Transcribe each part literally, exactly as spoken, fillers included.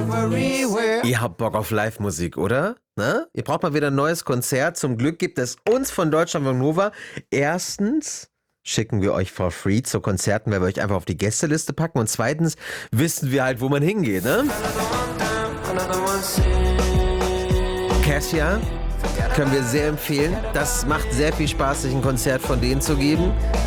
Ihr habt Bock auf Live-Musik, oder? Na? Ihr braucht mal wieder ein neues Konzert. Zum Glück gibt es uns von Deutschlandfunk Nova. Erstens schicken wir euch for free zu Konzerten, weil wir euch einfach auf die Gästeliste packen. Und zweitens wissen wir halt, wo man hingeht, ne? Cassia können wir sehr empfehlen. Das macht sehr viel Spaß, sich ein Konzert von denen zu geben.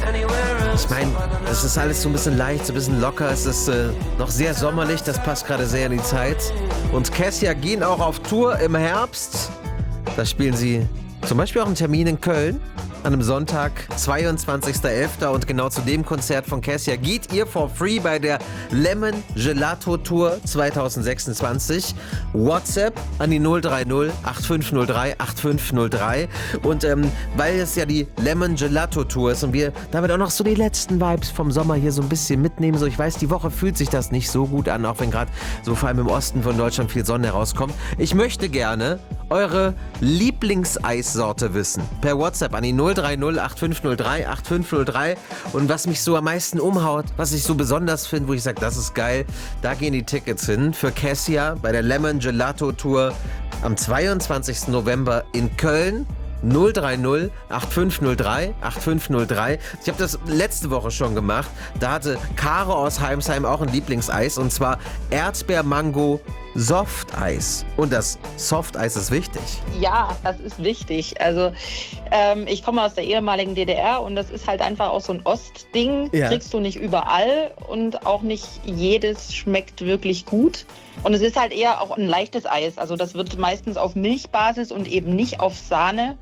Ich meine, es ist alles so ein bisschen leicht, so ein bisschen locker. Es ist äh, noch sehr sommerlich, das passt gerade sehr in die Zeit. Und Cassia gehen auch auf Tour im Herbst. Da spielen sie zum Beispiel auch einen Termin in Köln an einem Sonntag, zweiundzwanzigster elfter Und genau zu dem Konzert von Cassia geht ihr for free bei der Lemon Gelato Tour zwanzig sechsundzwanzig. WhatsApp an die null drei null acht fünf null drei acht fünf null drei. Und ähm, weil es ja die Lemon Gelato Tour ist und wir damit auch noch so die letzten Vibes vom Sommer hier so ein bisschen mitnehmen. So, ich weiß, die Woche fühlt sich das nicht so gut an, auch wenn gerade so vor allem im Osten von Deutschland viel Sonne herauskommt. Ich möchte gerne eure Lieblingseissorte wissen. Per WhatsApp an die null drei null acht fünf null drei acht fünf null drei. Und was mich so am meisten umhaut, was ich so besonders finde, wo ich sage, das ist geil, da gehen die Tickets hin für Cassia bei der Lemon Gelato Tour am zweiundzwanzigsten November in Köln. null drei null acht fünf null drei acht fünf null drei. Ich habe das letzte Woche schon gemacht. Da hatte Caro aus Heimsheim auch ein Lieblingseis und zwar Erdbeer-Mango Softeis. Und das Softeis ist wichtig. Ja, das ist wichtig. Also ähm, ich komme aus der ehemaligen D D R und das ist halt einfach auch so ein Ostding. Ja. Kriegst du nicht überall und auch nicht jedes schmeckt wirklich gut. Und es ist halt eher auch ein leichtes Eis. Also das wird meistens auf Milchbasis und eben nicht auf Sahnebasis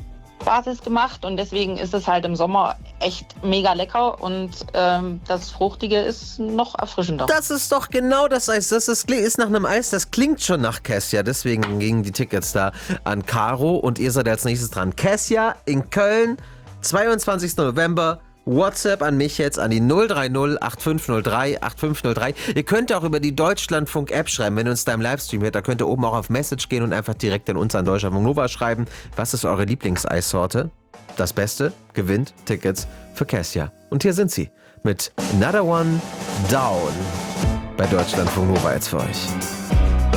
gemacht. Und deswegen ist es halt im Sommer echt mega lecker. Und ähm, das Fruchtige ist noch erfrischender. Das ist doch genau das Eis. Das ist, ist nach einem Eis, das klingt schon nach Cassia. Deswegen gingen die Tickets da an Caro. Und ihr seid als nächstes dran. Cassia in Köln, zweiundzwanzigsten November. WhatsApp an mich jetzt an die null drei null acht fünf null drei acht fünf null drei. Ihr könnt auch über die Deutschlandfunk-App schreiben, wenn ihr uns da im Livestream hört. Da könnt ihr oben auch auf Message gehen und einfach direkt an uns an Deutschlandfunk Nova schreiben. Was ist eure Lieblingseissorte? Das Beste gewinnt Tickets für Cassia. Und hier sind sie mit Another One Down bei Deutschlandfunk Nova jetzt für euch.